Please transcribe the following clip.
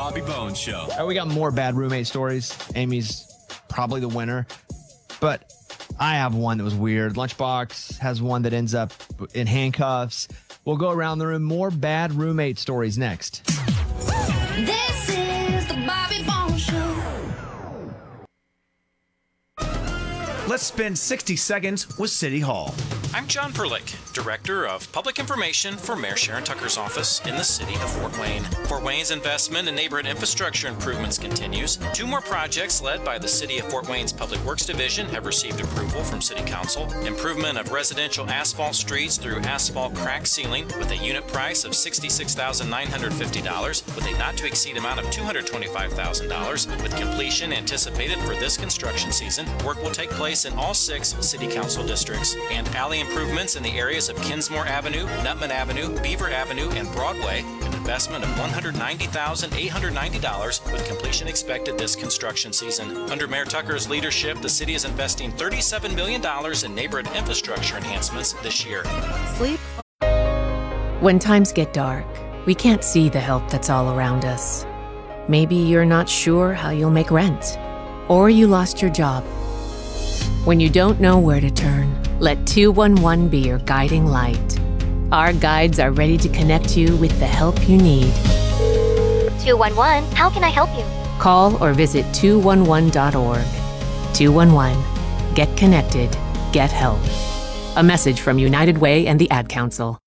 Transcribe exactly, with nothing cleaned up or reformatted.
Bobby Bones Show. All right, we got more bad roommate stories. Amy's probably the winner, but I have one that was weird. Lunchbox has one that ends up in handcuffs. We'll go around the room. More bad roommate stories next. This is the Bobby Bones Show. Let's spend sixty seconds with City Hall. I'm John Perlick, Director of Public Information for Mayor Sharon Tucker's office in the city of Fort Wayne. Fort Wayne's investment in neighborhood infrastructure improvements continues. Two more projects led by the City of Fort Wayne's Public Works Division have received approval from City Council. Improvement of residential asphalt streets through asphalt crack sealing with a unit price of sixty-six thousand nine hundred fifty dollars with a not-to-exceed amount of two hundred twenty-five thousand dollars. With completion anticipated for this construction season, work will take place in all six City Council districts. And alley improvements in the areas of Kinsmore Avenue, Nutman Avenue, Beaver Avenue, and Broadway, an investment of one hundred ninety thousand eight hundred ninety dollars with completion expected this construction season. Under Mayor Tucker's leadership, the city is investing thirty-seven million dollars in neighborhood infrastructure enhancements this year. Sleep. When times get dark, we can't see the help that's all around us. Maybe you're not sure how you'll make rent, or you lost your job. When you don't know where to turn, let two one one be your guiding light. Our guides are ready to connect you with the help you need. two one one, how can I help you? Call or visit two one one dot org. two one one. Get connected. Get help. A message from United Way and the Ad Council.